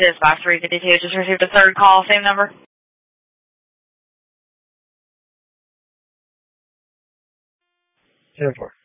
Dispatch 352 just received a third call, same number. 10-4.